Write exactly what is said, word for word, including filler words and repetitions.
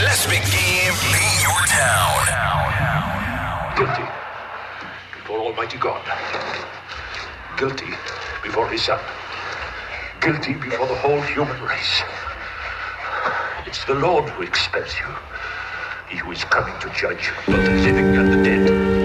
Let's begin Paint Your Town. Guilty before Almighty God. Guilty before His Son. Guilty before the whole human race. It's the Lord who expels you. He who is coming to judge both the living and the dead.